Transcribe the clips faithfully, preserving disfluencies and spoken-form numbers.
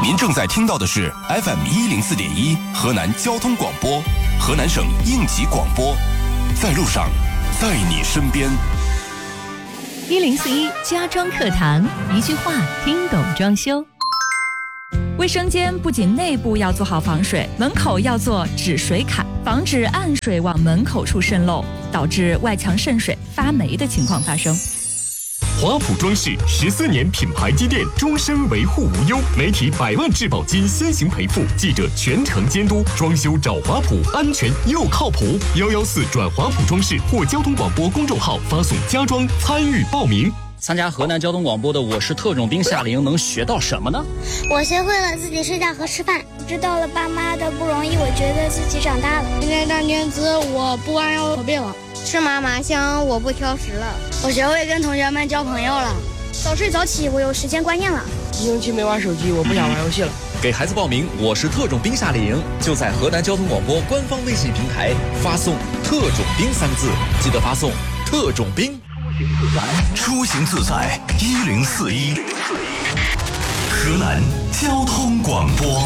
您正在听到的是 F M 一零四点一河南交通广播，河南省应急广播，在路上，在你身边。 一零四一家装课堂，一句话听懂装修。卫生间不仅内部要做好防水，门口要做止水坎，防止暗水往门口处渗漏，导致外墙渗水发霉的情况发生。 华普装饰十四年品牌积淀，终身维护无忧，媒体百万质保金先行赔付，记者全程监督，装修找华普，安全又靠谱。幺幺四转华普装饰或交通广播公众号发送家装参与报名。 参加河南交通广播的我是特种兵夏令营，能学到什么呢？ 我学会了自己睡觉和吃饭，知道了爸妈的不容易，我觉得自己长大了。 今天当天资，我不弯腰驼背了。 吃嘛嘛香，我不挑食了。 我学会跟同学们交朋友了。 早睡早起，我有时间观念了。 一星期没玩手机，我不想玩游戏了。 给孩子报名我是特种兵夏令营，就在河南交通广播官方微信平台发送特种兵三个字，记得发送特种兵。 出行自在一零四一，河南交通广播。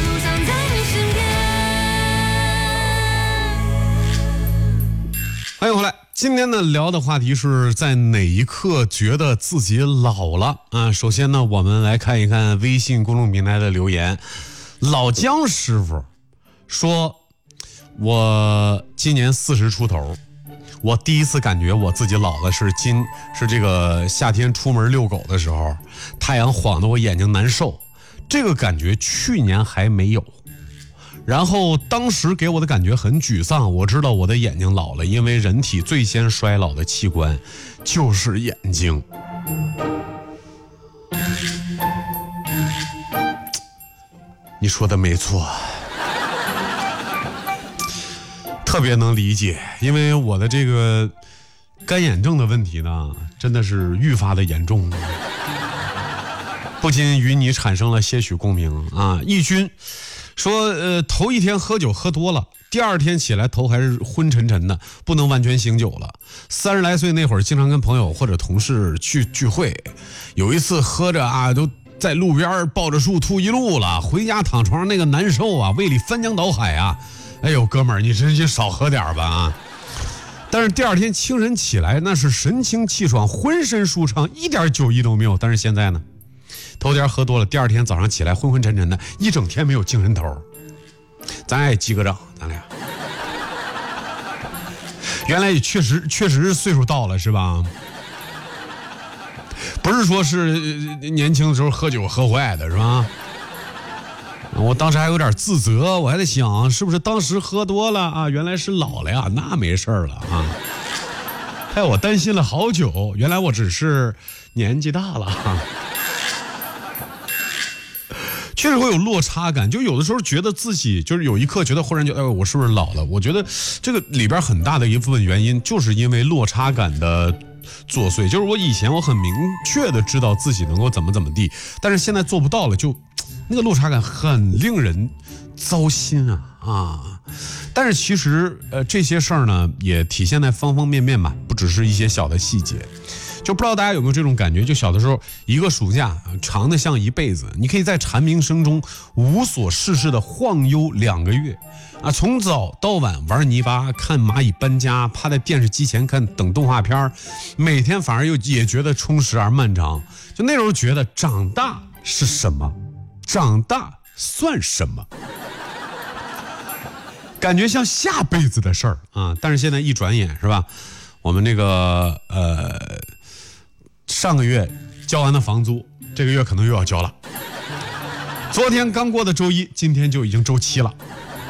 欢迎回来。今天呢聊的话题是在哪一刻觉得自己老了啊？首先呢，我们来看一看微信公众平台的留言。老姜师傅说：“我今年四十出头。”我第一次感觉我自己老了是今是这个夏天出门遛狗的时候，太阳晃得我眼睛难受，这个感觉去年还没有。然后当时给我的感觉很沮丧，我知道我的眼睛老了，因为人体最先衰老的器官就是眼睛。你说的没错。特别能理解，因为我的这个干眼症的问题呢，真的是愈发的严重，不禁与你产生了些许共鸣啊。义军说，呃，头一天喝酒喝多了，第二天起来头还是昏沉沉的，不能完全醒酒了。三十来岁那会儿，经常跟朋友或者同事去聚会，有一次喝着啊，都在路边抱着树吐一路了，回家躺床上那个难受啊，胃里翻江倒海啊。哎呦，哥们儿，你真是少喝点吧啊！但是第二天清晨起来，那是神清气爽，浑身舒畅，一点酒意都没有。但是现在呢，头天喝多了，第二天早上起来昏昏沉沉的，一整天没有精神头。咱也击个掌，咱俩。原来也确实确实是岁数到了，是吧？不是说是年轻的时候喝酒喝坏的，是吧？我当时还有点自责，我还在想是不是当时喝多了啊，原来是老了呀，那没事了啊。害我担心了好久，原来我只是年纪大了啊。确实会有落差感，就有的时候觉得自己就是有一刻觉得忽然觉得，哎，我是不是老了？我觉得这个里边很大的一部分原因就是因为落差感的作祟，就是我以前我很明确的知道自己能够怎么怎么地，但是现在做不到了，就那个落差感很令人糟心啊啊！但是其实呃这些事儿呢也体现在方方面面吧，不只是一些小的细节。就不知道大家有没有这种感觉，就小的时候一个暑假长的像一辈子，你可以在蝉鸣声中无所事事的晃悠两个月啊，从早到晚玩泥巴，看蚂蚁搬家，趴在电视机前看等动画片，每天反而又也觉得充实而漫长。就那时候觉得长大是什么，长大算什么，感觉像下辈子的事儿啊！但是现在一转眼是吧，我们那个呃上个月交完的房租，这个月可能又要交了。昨天刚过的周一，今天就已经周七了，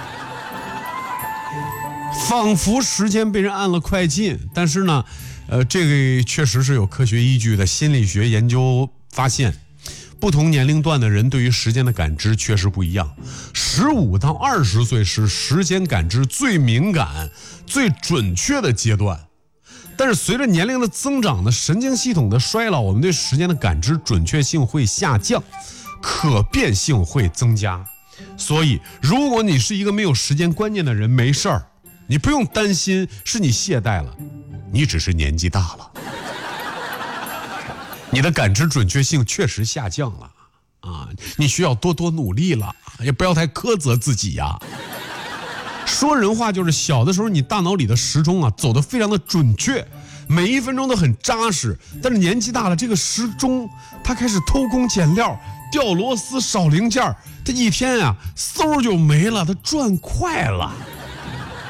仿佛时间被人按了快进。但是呢，呃，这个确实是有科学依据的。心理学研究发现，不同年龄段的人对于时间的感知确实不一样。十五到二十岁是时间感知最敏感、最准确的阶段。但是随着年龄的增长呢，神经系统的衰老，我们对时间的感知准确性会下降，可变性会增加。所以如果你是一个没有时间观念的人，没事儿，你不用担心是你懈怠了，你只是年纪大了，你的感知准确性确实下降了。 啊，你需要多多努力了，也不要太苛责自己呀。说人话就是小的时候你大脑里的时钟啊走得非常的准确，每一分钟都很扎实，但是年纪大了，这个时钟它开始偷工减料，掉螺丝少零件，这一天啊嗖就没了，它转快了。